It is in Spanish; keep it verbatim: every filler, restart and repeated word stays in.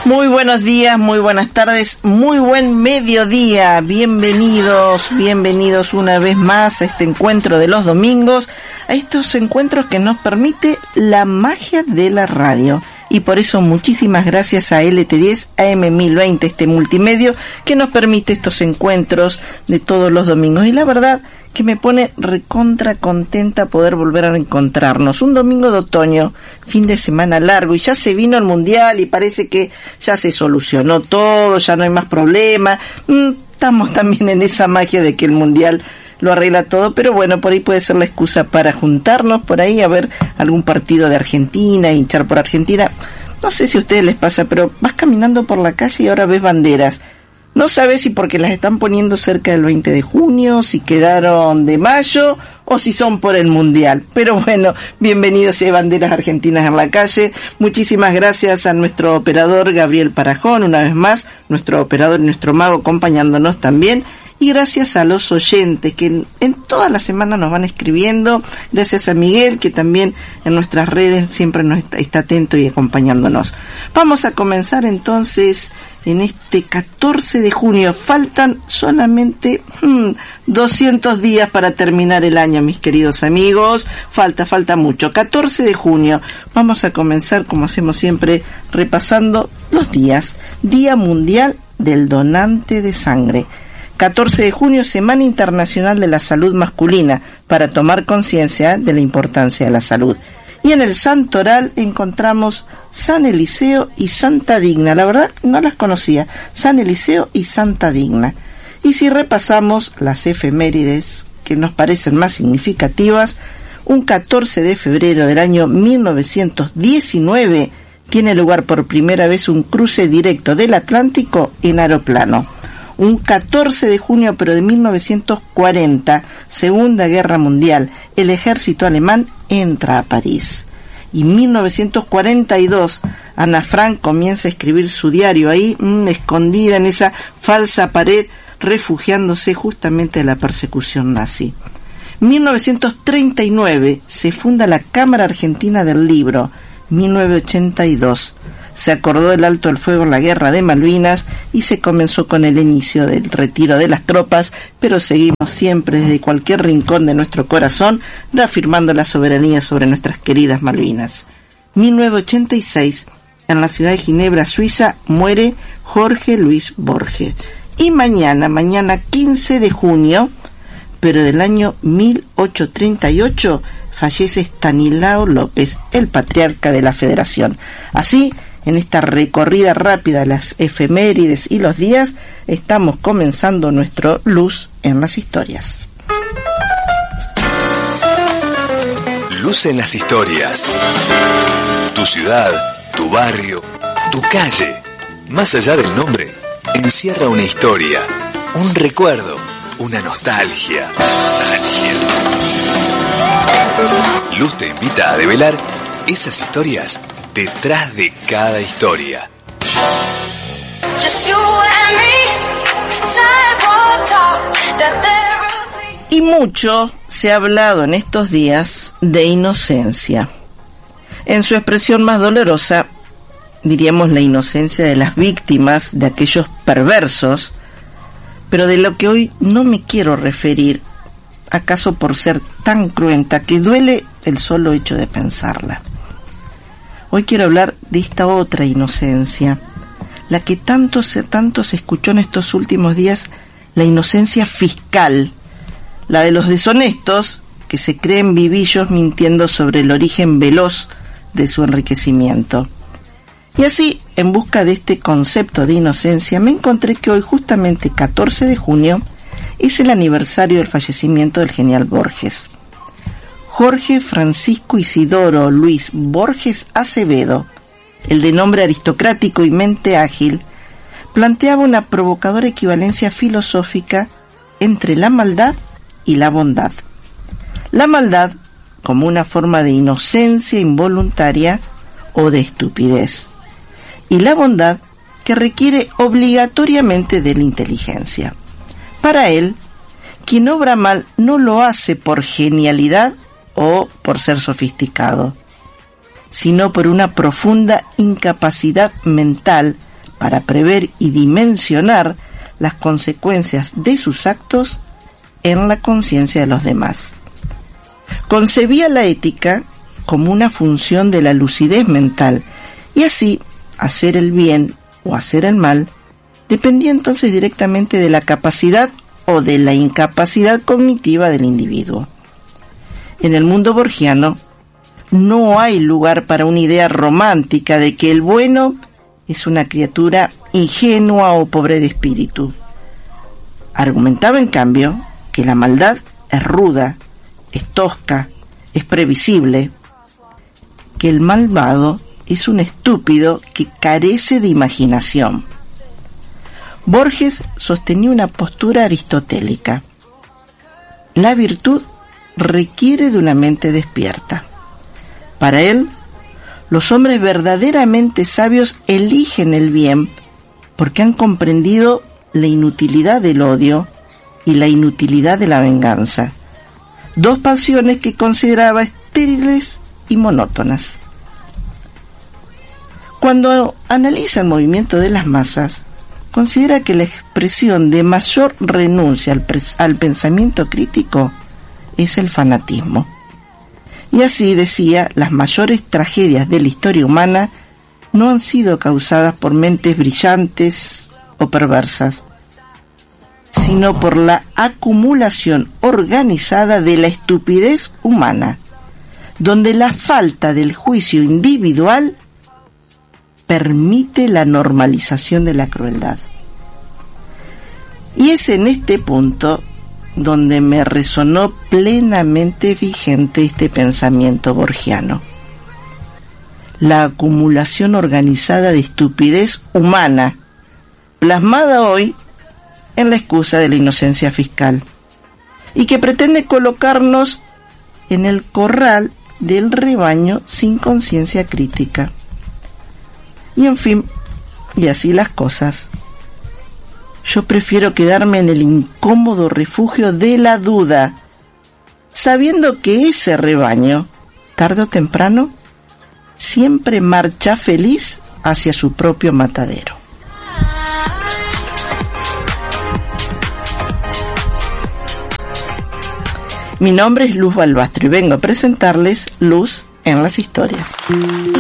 Muy buenos días, muy buenas tardes, muy buen mediodía. Bienvenidos, bienvenidos una vez más a este encuentro de los domingos, a estos encuentros que nos permite la magia de la radio. Y por eso muchísimas gracias a L T diez A M mil veinte, este multimedio que nos permite estos encuentros de todos los domingos. Y la verdad que me pone recontra contenta poder volver a encontrarnos. Un domingo de otoño, fin de semana largo, y ya se vino el mundial y parece que ya se solucionó todo, ya no hay más problema. Mm, estamos también en esa magia de que el mundial lo arregla todo, pero bueno, por ahí puede ser la excusa para juntarnos por ahí a ver algún partido de Argentina, hinchar por Argentina. No sé si a ustedes les pasa, pero vas caminando por la calle y ahora ves banderas. No sabes si porque las están poniendo cerca del veinte de junio, si quedaron de mayo o si son por el mundial. Pero bueno, bienvenidos si hay banderas argentinas en la calle. Muchísimas gracias a nuestro operador Gabriel Parajón, una vez más, nuestro operador y nuestro mago acompañándonos también. Y gracias a los oyentes que en, en toda la semana nos van escribiendo. Gracias a Miguel, que también en nuestras redes siempre nos está, está atento y acompañándonos. Vamos a comenzar entonces en este catorce de junio. Faltan solamente hmm, doscientos días para terminar el año, mis queridos amigos. Falta, falta mucho. catorce de junio. Vamos a comenzar, como hacemos siempre, repasando los días. Día Mundial del Donante de Sangre. catorce de junio, Semana Internacional de la Salud Masculina, para tomar conciencia de la importancia de la salud. Y en el santoral encontramos San Eliseo y Santa Digna. La verdad no las conocía, San Eliseo y Santa Digna. Y si repasamos las efemérides que nos parecen más significativas, un catorce de febrero del año mil novecientos diecinueve tiene lugar por primera vez un cruce directo del Atlántico en aeroplano. Un catorce de junio, pero de mil novecientos cuarenta, Segunda Guerra Mundial, el ejército alemán entra a París. Y en mil novecientos cuarenta y dos, Ana Frank comienza a escribir su diario ahí, mmm, escondida en esa falsa pared, refugiándose justamente de la persecución nazi. En mil novecientos treinta y nueve, se funda la Cámara Argentina del Libro. mil novecientos ochenta y dos, se acordó el alto el fuego en la guerra de Malvinas y se comenzó con el inicio del retiro de las tropas, pero seguimos siempre desde cualquier rincón de nuestro corazón reafirmando la soberanía sobre nuestras queridas Malvinas. mil novecientos ochenta y seis, en la ciudad de Ginebra, Suiza, muere Jorge Luis Borges. Y mañana, mañana quince de junio, pero del año mil ochocientos treinta y ocho, fallece Estanislao López, el patriarca de la Federación. Así, en esta recorrida rápida de las efemérides y los días, estamos comenzando nuestro Luz en las Historias. Luz en las Historias. Tu ciudad, tu barrio, tu calle. Más allá del nombre, encierra una historia, un recuerdo, una nostalgia. Nostalgia. Luz te invita a develar esas historias detrás de cada historia. Y mucho se ha hablado en estos días de inocencia. En su expresión más dolorosa, diríamos la inocencia de las víctimas de aquellos perversos, pero de lo que hoy no me quiero referir, acaso por ser tan cruenta que duele el solo hecho de pensarla. Hoy quiero hablar de esta otra inocencia, la que tanto se, tanto se escuchó en estos últimos días, la inocencia fiscal, la de los deshonestos que se creen vivillos mintiendo sobre el origen veloz de su enriquecimiento. Y así, en busca de este concepto de inocencia, me encontré que hoy, justamente catorce de junio, es el aniversario del fallecimiento del genial Borges. Jorge Francisco Isidoro Luis Borges Acevedo, el de nombre aristocrático y mente ágil, planteaba una provocadora equivalencia filosófica entre la maldad y la bondad. La maldad como una forma de inocencia involuntaria o de estupidez, y la bondad que requiere obligatoriamente de la inteligencia. Para él, quien obra mal no lo hace por genialidad o por ser sofisticado, sino por una profunda incapacidad mental para prever y dimensionar las consecuencias de sus actos en la conciencia de los demás. Concebía la ética como una función de la lucidez mental, y así hacer el bien o hacer el mal dependía entonces directamente de la capacidad o de la incapacidad cognitiva del individuo. En el mundo borgiano no hay lugar para una idea romántica de que el bueno es una criatura ingenua o pobre de espíritu. Argumentaba en cambio que la maldad es ruda, es tosca, es previsible, que el malvado es un estúpido que carece de imaginación. Borges sostenía una postura aristotélica. La virtud requiere de una mente despierta. Para él, los hombres verdaderamente sabios eligen el bien porque han comprendido la inutilidad del odio y la inutilidad de la venganza, dos pasiones que consideraba estériles y monótonas. Cuando analiza el movimiento de las masas, considera que la expresión de mayor renuncia al, al pensamiento crítico es el fanatismo. Y así decía, las mayores tragedias de la historia humana no han sido causadas por mentes brillantes o perversas, sino por la acumulación organizada de la estupidez humana, donde la falta del juicio individual permite la normalización de la crueldad. Y es en este punto donde me resonó plenamente vigente este pensamiento borgiano. La acumulación organizada de estupidez humana, plasmada hoy en la excusa de la inocencia fiscal, y que pretende colocarnos en el corral del rebaño sin conciencia crítica. Y en fin, y así las cosas. Yo prefiero quedarme en el incómodo refugio de la duda, sabiendo que ese rebaño, tarde o temprano, siempre marcha feliz hacia su propio matadero. Mi nombre es Luz Balbastro y vengo a presentarles Luz en las historias.